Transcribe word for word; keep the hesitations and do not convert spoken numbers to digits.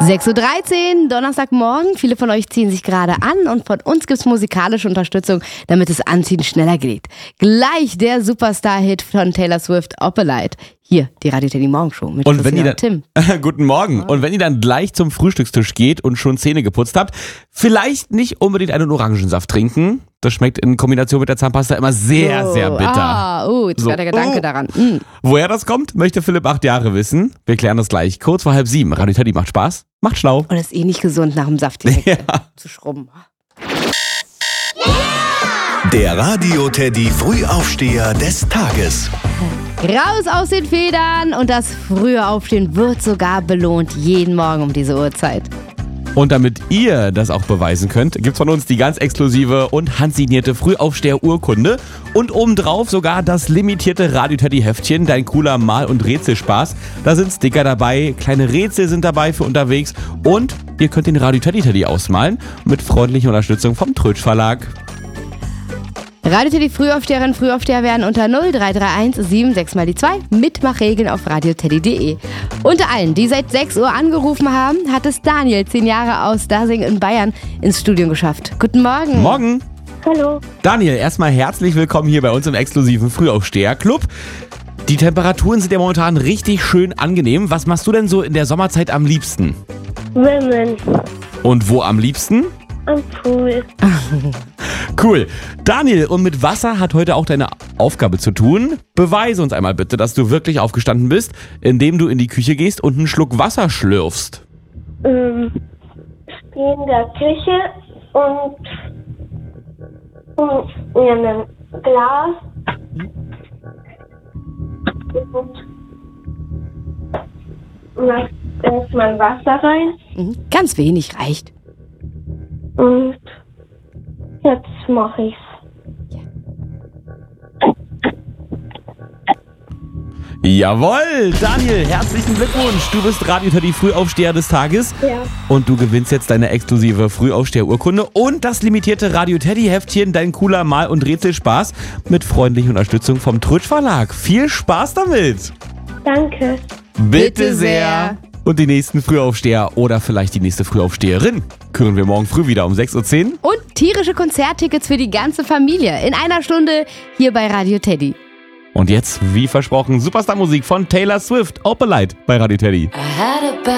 sechs Uhr dreizehn, Donnerstagmorgen. Viele von euch ziehen sich gerade an und von uns gibt es musikalische Unterstützung, damit das Anziehen schneller geht. Gleich der Superstar-Hit von Taylor Swift, Opalite. Hier, die Radio Teddy Morgenshow mit und wenn ihr dann, Tim. Guten Morgen. Und wenn ihr dann gleich zum Frühstückstisch geht und schon Zähne geputzt habt, vielleicht nicht unbedingt einen Orangensaft trinken. Das schmeckt in Kombination mit der Zahnpasta immer sehr, oh, sehr bitter. Ah, uh, jetzt so. war der Gedanke oh. daran. Mm. Woher das kommt, möchte Philipp acht Jahre wissen. Wir klären das gleich. Kurz vor halb sieben. Radio Teddy macht Spaß, macht schlau. Und das ist eh nicht gesund, nach dem Saft direkt ja. zu schrubben. Der Radio Teddy Frühaufsteher des Tages. Raus aus den Federn und das frühe Aufstehen wird sogar belohnt, jeden Morgen um diese Uhrzeit. Und damit ihr das auch beweisen könnt, gibt's von uns die ganz exklusive und handsignierte Frühaufsteher-Urkunde und obendrauf sogar das limitierte Radio Teddy Heftchen, dein cooler Mal- und Rätselspaß. Da sind Sticker dabei, kleine Rätsel sind dabei für unterwegs und ihr könnt den Radio Teddy Teddy ausmalen mit freundlicher Unterstützung vom Trötsch Verlag. Radio Teddy Frühaufsteherinnen, Frühaufsteher werden unter null drei drei eins sieben sechs mal die zwei. Mitmachregeln auf radioteddy punkt de. Unter allen, die seit sechs Uhr angerufen haben, hat es Daniel, zehn Jahre aus Dasing in Bayern, ins Studio geschafft. Guten Morgen. Morgen. Hallo. Daniel, erstmal herzlich willkommen hier bei uns im exklusiven Frühaufsteher-Club. Die Temperaturen sind ja momentan richtig schön angenehm. Was machst du denn so in der Sommerzeit am liebsten? Schwimmen. Und wo am liebsten? Am Pool. Cool. Daniel, und mit Wasser hat heute auch deine Aufgabe zu tun. Beweise uns einmal bitte, dass du wirklich aufgestanden bist, indem du in die Küche gehst und einen Schluck Wasser schlürfst. Ähm, stehe in der Küche und, und in einem Glas und mach erstmal Wasser rein Mhm. Ganz wenig reicht. und jetzt mache ich's. Jawohl, Daniel, herzlichen Glückwunsch. Du bist Radio Teddy Frühaufsteher des Tages. Ja. Und du gewinnst jetzt deine exklusive Frühaufsteher-Urkunde und das limitierte Radio Teddy-Heftchen, dein cooler Mal- und Rätselspaß mit freundlicher Unterstützung vom Trötsch Verlag. Viel Spaß damit. Danke. Bitte sehr. Und die nächsten Frühaufsteher oder vielleicht die nächste Frühaufsteherin küren wir morgen früh wieder um sechs Uhr zehn. Und tierische Konzerttickets für die ganze Familie in einer Stunde hier bei Radio Teddy. Und jetzt, wie versprochen, Superstar-Musik von Taylor Swift, Opalite bei Radio Teddy.